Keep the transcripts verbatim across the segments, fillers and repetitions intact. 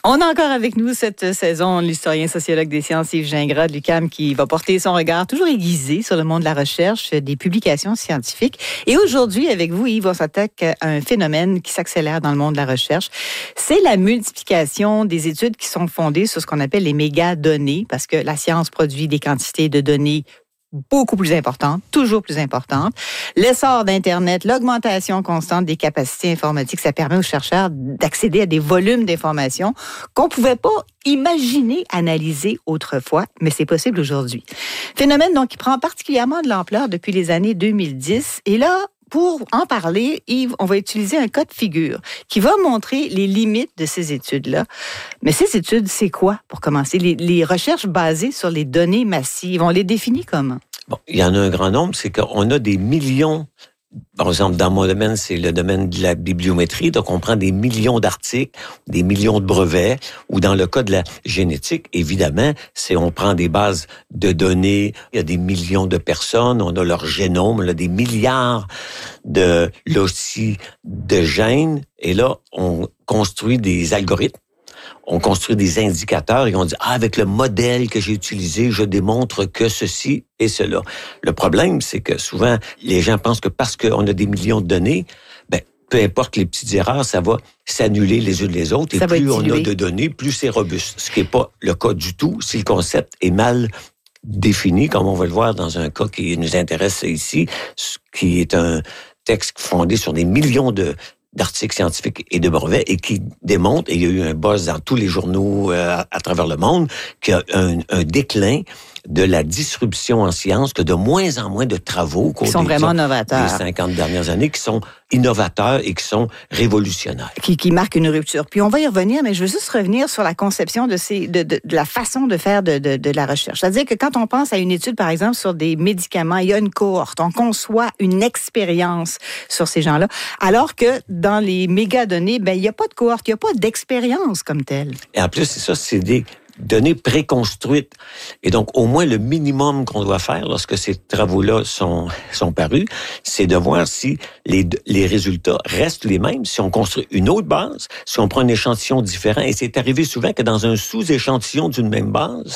On a encore avec nous cette saison l'historien sociologue des sciences Yves Gingras de l'U Q A M qui va porter son regard toujours aiguisé sur le monde de la recherche, des publications scientifiques. Et aujourd'hui, avec vous, Yves, on s'attaque à un phénomène qui s'accélère dans le monde de la recherche. C'est la multiplication des études qui sont fondées sur ce qu'on appelle les mégadonnées, parce que la science produit des quantités de données beaucoup plus importante, toujours plus importante. L'essor d'Internet, l'augmentation constante des capacités informatiques, ça permet aux chercheurs d'accéder à des volumes d'informations qu'on ne pouvait pas imaginer analyser autrefois, mais c'est possible aujourd'hui. Phénomène donc qui prend particulièrement de l'ampleur depuis les années deux mille dix. Et là, pour en parler, Yves, on va utiliser un cas de figure qui va montrer les limites de ces études-là. Mais ces études, c'est quoi, pour commencer? Les, les recherches basées sur les données massives, on les définit comment? Bon, il y en a un grand nombre, c'est qu'on a des millions. Par exemple, dans mon domaine, c'est le domaine de la bibliométrie. Donc, on prend des millions d'articles, des millions de brevets. Ou dans le cas de la génétique, évidemment, c'est on prend des bases de données. Il y a des millions de personnes. On a leur génome, là, des milliards de loci de gènes. Et là, on construit des algorithmes. On construit des indicateurs et on dit, ah, avec le modèle que j'ai utilisé, je démontre que ceci et cela. Le problème, c'est que souvent, les gens pensent que parce qu'on a des millions de données, ben, peu importe les petites erreurs, ça va s'annuler les unes les autres. Et ça plus on a de données, plus c'est robuste. Ce qui n'est pas le cas du tout si le concept est mal défini, comme on va le voir dans un cas qui nous intéresse ici, qui est un texte fondé sur des millions de d'articles scientifiques et de brevets et qui démontre, et il y a eu un buzz dans tous les journaux euh, à, à travers le monde, qu'il y a un, un déclin de la disruption en sciences, que de moins en moins de travaux au cours qui sont des, vraiment novateurs. des cinquante dernières années, qui sont innovateurs et qui sont révolutionnaires. Qui, qui marquent une rupture. Puis on va y revenir, mais je veux juste revenir sur la conception de, ces, de, de, de la façon de faire de, de, de la recherche. C'est-à-dire que quand on pense à une étude, par exemple, sur des médicaments, il y a une cohorte, on conçoit une expérience sur ces gens-là, alors que dans les mégadonnées, ben, il n'y a pas de cohorte, il n'y a pas d'expérience comme telle. Et en plus, c'est ça, c'est des données préconstruites. Et donc, au moins, le minimum qu'on doit faire lorsque ces travaux-là sont, sont parus, c'est de voir si les, les résultats restent les mêmes, si on construit une autre base, si on prend un échantillon différent. Et c'est arrivé souvent que dans un sous-échantillon d'une même base,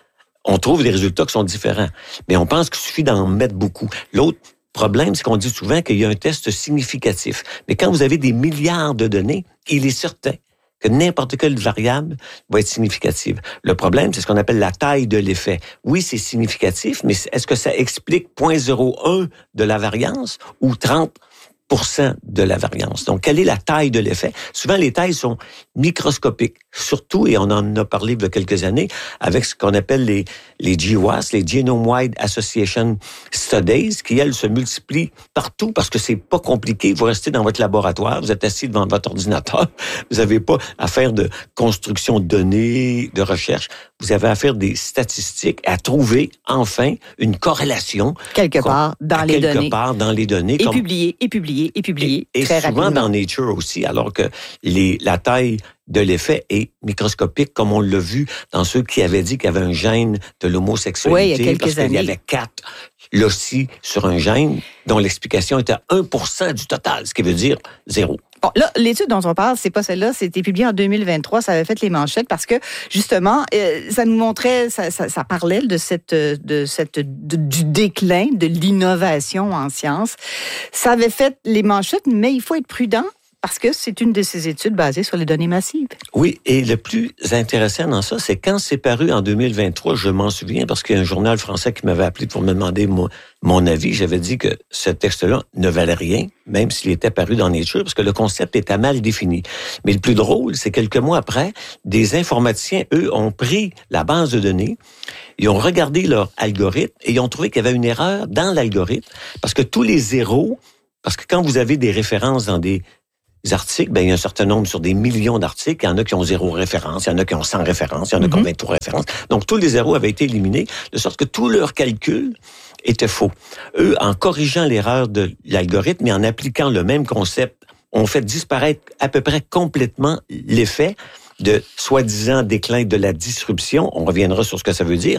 on trouve des résultats qui sont différents. Mais on pense qu'il suffit d'en mettre beaucoup. L'autre problème, c'est qu'on dit souvent qu'il y a un test significatif. Mais quand vous avez des milliards de données, il est certain que n'importe quelle variable va être significative. Le problème, c'est ce qu'on appelle la taille de l'effet. Oui, c'est significatif, mais est-ce que ça explique zéro virgule zéro un de la variance ou trente pour cent de la variance? Donc, quelle est la taille de l'effet? Souvent, les tailles sont microscopiques. Surtout, et on en a parlé il y a quelques années, avec ce qu'on appelle les, les G W A S, les Genome Wide Association Studies, qui, elles, se multiplient partout parce que c'est pas compliqué. Vous restez dans votre laboratoire, vous êtes assis devant votre ordinateur, vous n'avez pas à faire de construction de données, de recherche. Vous avez à faire des statistiques, à trouver, enfin, une corrélation. Quelque part dans les quelque données. Quelque part dans les données. Et comme... publier, et publier, et publier. Et, et très souvent rapidement. dans Nature aussi, alors que les, la taille de l'effet est microscopique, comme on l'a vu dans ceux qui avaient dit qu'il y avait un gène de l'homosexualité. Oui, il y a quelques parce années. qu'il y avait quatre loci sur un gène dont l'explication était un pour cent du total, ce qui veut dire zéro. Bon, là, l'étude dont on parle, c'est pas celle-là, c'était publié en deux mille vingt-trois, ça avait fait les manchettes parce que, justement, euh, ça nous montrait, ça, ça, ça parlait de cette, de cette, de, du déclin de l'innovation en sciences. Ça avait fait les manchettes, mais il faut être prudent parce que c'est une de ces études basées sur les données massives. Oui, et le plus intéressant dans ça, c'est quand c'est paru en deux mille vingt-trois, je m'en souviens, parce qu'il y a un journal français qui m'avait appelé pour me demander mon, mon avis. J'avais dit que ce texte-là ne valait rien, même s'il était paru dans Nature, parce que le concept était mal défini. Mais le plus drôle, c'est quelques mois après, des informaticiens, eux, ont pris la base de données, ils ont regardé leur algorithme et ils ont trouvé qu'il y avait une erreur dans l'algorithme, parce que tous les zéros, parce que quand vous avez des références dans des articles, ben, il y a un certain nombre sur des millions d'articles. Il y en a qui ont zéro référence, il y en a qui ont cent références, il y en a qui ont vingt-trois références. Donc, tous les zéros avaient été éliminés, de sorte que tout leur calcul était faux. Eux, en corrigeant l'erreur de l'algorithme et en appliquant le même concept, ont fait disparaître à peu près complètement l'effet de soi-disant déclin de la disruption. On reviendra sur ce que ça veut dire,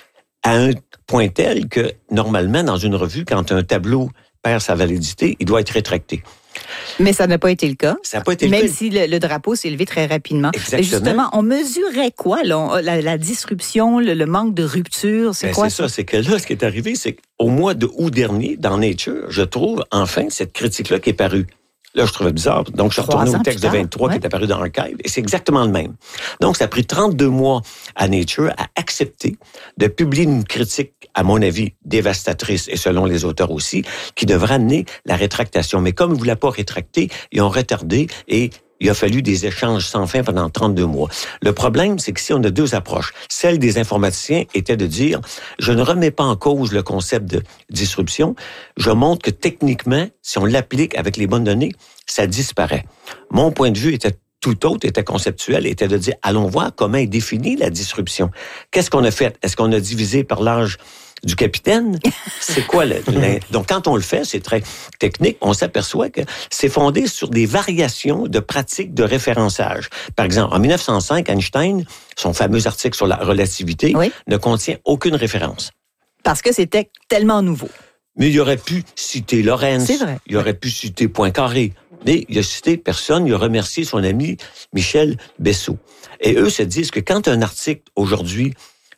à un point tel que, normalement, dans une revue, quand un tableau perd sa validité, il doit être rétracté. Mais ça n'a pas été le cas. Ça n'a pas été Même le cas. si le, le drapeau s'est levé très rapidement. Exactement. Mais justement, on mesurait quoi, là? La, la disruption, le, le manque de rupture, c'est ben, quoi c'est ça? C'est que là, ce qui est arrivé, c'est qu'au mois de août dernier, dans Nature, je trouve enfin cette critique-là qui est parue. Là, je trouvais bizarre. Donc, je suis retourné au texte de vingt-trois ouais. qui est apparu dans Archive, et c'est exactement le même. Donc, ça a pris trente-deux mois à Nature à accepter de publier une critique, à mon avis, dévastatrice, et selon les auteurs aussi, qui devrait amener la rétractation. Mais comme ils ne voulaient pas rétracter, ils ont retardé, et il a fallu des échanges sans fin pendant trente-deux mois. Le problème, c'est qu'ici, on a deux approches. Celle des informaticiens était de dire, je ne remets pas en cause le concept de disruption. Je montre que techniquement, si on l'applique avec les bonnes données, ça disparaît. Mon point de vue était tout autre, était conceptuel, était de dire, allons voir comment est définie la disruption. Qu'est-ce qu'on a fait? Est-ce qu'on a divisé par l'âge du capitaine? C'est quoi le, le... Donc, quand on le fait, c'est très technique, on s'aperçoit que c'est fondé sur des variations de pratiques de référençage. Par exemple, en mille neuf cent cinq, Einstein, son fameux article sur la relativité, oui. ne contient aucune référence. Parce que c'était tellement nouveau. Mais il aurait pu citer Lorentz, c'est vrai. il aurait pu citer Poincaré, mais il a cité personne, il a remercié son ami Michel Bessot. Et eux se disent que quand un article, aujourd'hui,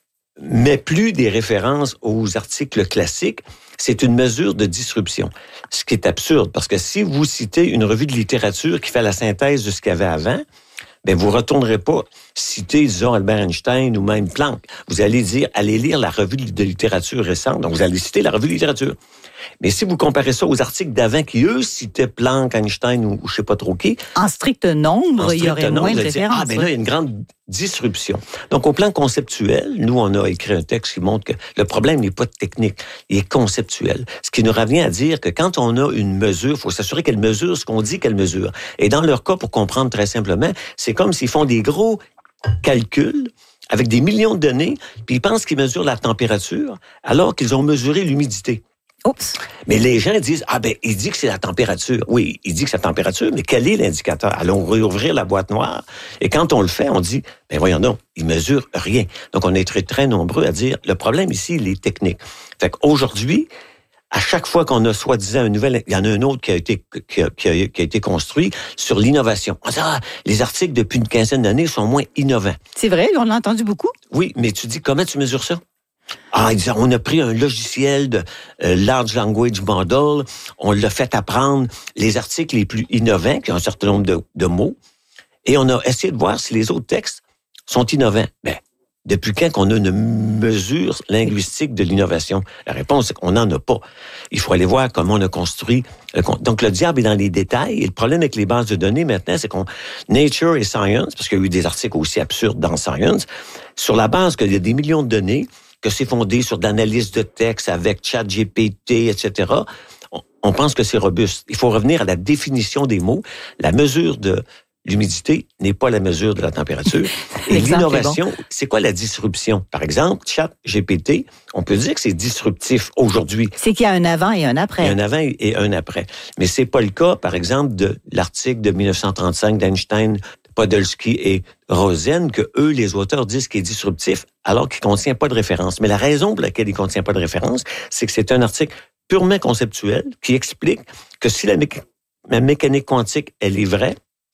met plus des références aux articles classiques, c'est une mesure de disruption. Ce qui est absurde, parce que si vous citez une revue de littérature qui fait la synthèse de ce qu'il y avait avant, ben vous retournerez pas citer, disons, Albert Einstein ou même Planck. Vous allez dire, allez lire la revue de littérature récente. Donc, vous allez citer la revue de littérature. Mais si vous comparez ça aux articles d'avant qui, eux, citaient Planck, Einstein ou, ou je sais pas trop qui... En strict nombre, en strict il y aurait nombre, moins de références. Ah, ben là, il y a une grande disruption. Donc, au plan conceptuel, nous, on a écrit un texte qui montre que le problème n'est pas technique, il est conceptuel. Ce qui nous revient à dire que quand on a une mesure, il faut s'assurer qu'elle mesure ce qu'on dit qu'elle mesure. Et dans leur cas, pour comprendre très simplement, c'est comme s'ils font des gros calculs avec des millions de données, puis ils pensent qu'ils mesurent la température, alors qu'ils ont mesuré l'humidité. Oups. Mais les gens disent, ah ben, il dit que c'est la température. Oui, il dit que c'est la température, mais quel est l'indicateur? Allons réouvrir la boîte noire. Et quand on le fait, on dit, ben voyons donc, il mesure rien. Donc, on est très, très nombreux à dire, le problème ici, il est technique. Fait qu'aujourd'hui, à chaque fois qu'on a soi-disant un nouvel, il y en a un autre qui a été, qui a, qui a, qui a été construit sur l'innovation. On dit, ah, les articles depuis une quinzaine d'années sont moins innovants. C'est vrai, on l'a entendu beaucoup. Oui, mais tu dis, comment tu mesures ça? Ah, ils disent, on a pris un logiciel de euh, Large Language Model, on l'a fait apprendre les articles les plus innovants, qui ont un certain nombre de, de mots, et on a essayé de voir si les autres textes sont innovants. Ben, depuis quand qu'on a une mesure linguistique de l'innovation? La réponse, c'est qu'on n'en a pas. Il faut aller voir comment on a construit. Donc, le diable est dans les détails. Et le problème avec les bases de données, maintenant, c'est qu'on... Nature et Science, parce qu'il y a eu des articles aussi absurdes dans Science, sur la base qu'il y a des millions de données, que c'est fondé sur d'analyse de texte avec ChatGPT, et cetera, on, on pense que c'est robuste. Il faut revenir à la définition des mots. La mesure de l'humidité n'est pas la mesure de la température. Et l'innovation, bon. C'est quoi la disruption? Par exemple, ChatGPT, on peut dire que c'est disruptif aujourd'hui. C'est qu'il y a un avant et un après. Il y a un avant et un après. Mais c'est pas le cas, par exemple, de l'article de dix-neuf cent trente-cinq d'Einstein, Podolsky et Rosen, que eux, les auteurs, disent qu'il est disruptif, alors qu'il ne contient pas de référence. Mais la raison pour laquelle il ne contient pas de référence, c'est que c'est un article purement conceptuel qui explique que si la, méca- la mécanique quantique, elle est vraie,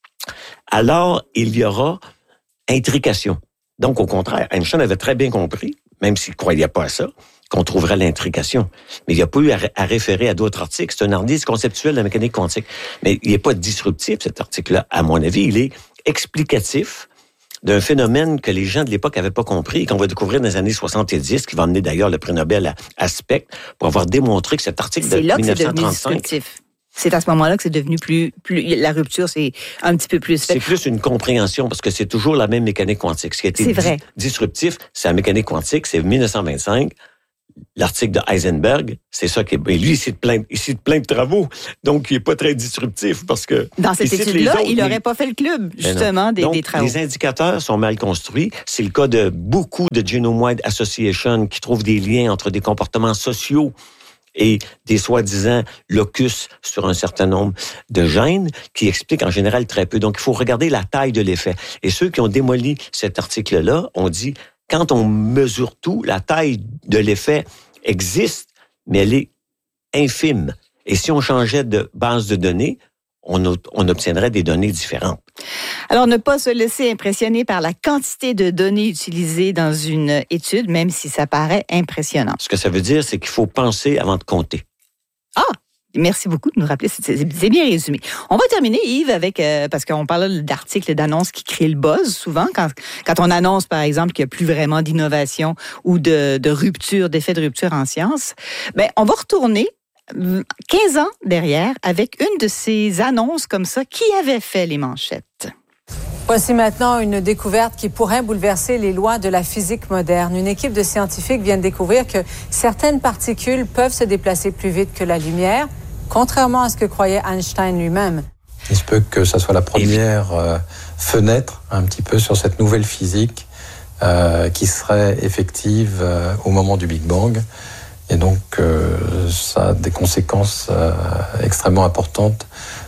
alors il y aura intrication. Donc, au contraire, Einstein avait très bien compris, même s'il ne croyait pas à ça, qu'on trouverait l'intrication. Mais il n'y a pas eu à, à référer à d'autres articles. C'est un analyse conceptuel de la mécanique quantique. Mais il n'est pas disruptif, cet article-là. À mon avis, il est explicatif d'un phénomène que les gens de l'époque n'avaient pas compris et qu'on va découvrir dans les années soixante-dix, qui va amener d'ailleurs le prix Nobel à Aspect, pour avoir démontré que cet article c'est de là dix-neuf cent trente-cinq... C'est là que c'est devenu disruptif. C'est à ce moment-là que c'est devenu plus, plus... La rupture, c'est un petit peu plus... C'est plus une compréhension, parce que c'est toujours la même mécanique quantique. Ce qui a été di- disruptif, c'est la mécanique quantique, c'est dix-neuf cent vingt-cinq... L'article de Heisenberg, c'est ça qui est... Et lui, il cite plein, il cite plein de travaux, donc il n'est pas très disruptif, parce que... Dans cette étude-là, autres, il n'aurait pas fait le club, justement, des, donc, des travaux. Les indicateurs sont mal construits. C'est le cas de beaucoup de Genome-Wide Association qui trouvent des liens entre des comportements sociaux et des soi-disant locus sur un certain nombre de gènes qui expliquent en général très peu. Donc, il faut regarder la taille de l'effet. Et ceux qui ont démoli cet article-là ont dit... Quand on mesure tout, la taille de l'effet existe, mais elle est infime. Et si on changeait de base de données, on, on obtiendrait des données différentes. Alors, ne pas se laisser impressionner par la quantité de données utilisées dans une étude, même si ça paraît impressionnant. Ce que ça veut dire, c'est qu'il faut penser avant de compter. Ah! Merci beaucoup de nous rappeler, c'est, c'est bien résumé. On va terminer, Yves, avec, euh, parce qu'on parle d'articles, d'annonces qui créent le buzz souvent, quand, quand on annonce, par exemple, qu'il n'y a plus vraiment d'innovation ou de, de rupture, d'effet de rupture en sciences. Ben, on va retourner quinze ans derrière avec une de ces annonces comme ça qui avait fait les manchettes. Voici maintenant une découverte qui pourrait bouleverser les lois de la physique moderne. Une équipe de scientifiques vient de découvrir que certaines particules peuvent se déplacer plus vite que la lumière, contrairement à ce que croyait Einstein lui-même. Il se peut que ça soit la première euh, fenêtre un petit peu sur cette nouvelle physique euh, qui serait effective euh, au moment du Big Bang. Et donc, euh, ça a des conséquences euh, extrêmement importantes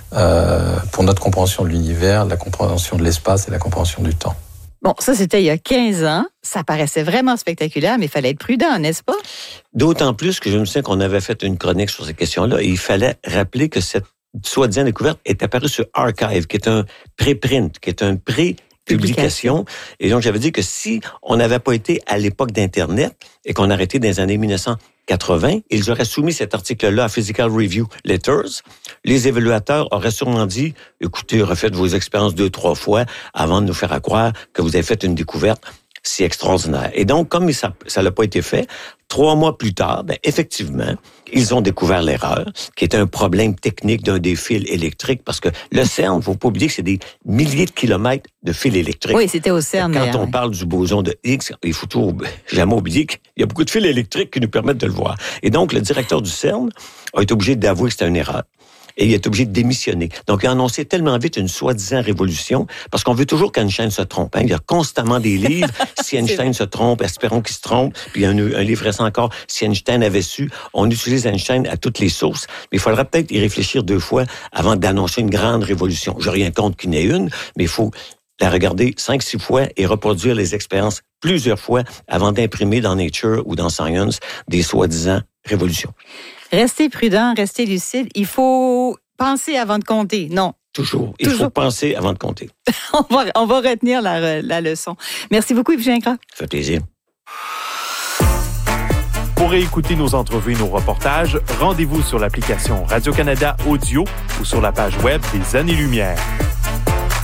euh, pour notre compréhension de l'univers, la compréhension de l'espace et la compréhension du temps. Bon, ça, c'était il y a quinze ans. Ça paraissait vraiment spectaculaire, mais il fallait être prudent, n'est-ce pas? D'autant plus que je me souviens qu'on avait fait une chronique sur ces questions-là et il fallait rappeler que cette soi-disant découverte est apparue sur Archive, qui est un préprint, qui est un pré publication. Et donc, j'avais dit que si on n'avait pas été à l'époque d'Internet et qu'on arrêtait dans les années mille neuf cent quatre-vingts, ils auraient soumis cet article-là à Physical Review Letters. Les évaluateurs auraient sûrement dit, écoutez, refaites vos expériences deux, trois fois avant de nous faire croire que vous avez fait une découverte si extraordinaire. Et donc, comme ça ça n'a pas été fait, trois mois plus tard, ben, effectivement, ils ont découvert l'erreur, qui était un problème technique d'un des fils électriques, parce que le CERN, il ne faut pas oublier que c'est des milliers de kilomètres de fils électriques. Oui, c'était au CERN. Quand on oui. parle du boson de Higgs, il faut toujours jamais oublier qu'il y a beaucoup de fils électriques qui nous permettent de le voir. Et donc, le directeur du CERN a été obligé d'avouer que c'était une erreur. Et il est obligé de démissionner. Donc, il a annoncé tellement vite une soi-disant révolution, parce qu'on veut toujours qu'Einstein se trompe. Hein. Il y a constamment des livres. Si Einstein se trompe, espérons qu'il se trompe. Puis il y a un, un livre récent encore, si Einstein avait su. On utilise Einstein à toutes les sources. Mais il faudra peut-être y réfléchir deux fois avant d'annoncer une grande révolution. Je n'ai rien contre qu'il y en ait une, mais il faut la regarder cinq, six fois et reproduire les expériences plusieurs fois avant d'imprimer dans Nature ou dans Science des soi-disant révolutions. Restez prudent, restez lucide. Il faut penser avant de compter. Non. Toujours. Il Toujours. faut penser avant de compter. on, va, on va retenir la, la leçon. Merci beaucoup, Yves Gingras. Ça fait plaisir. Pour réécouter nos entrevues et nos reportages, rendez-vous sur l'application Radio-Canada Audio ou sur la page web des Années-Lumière.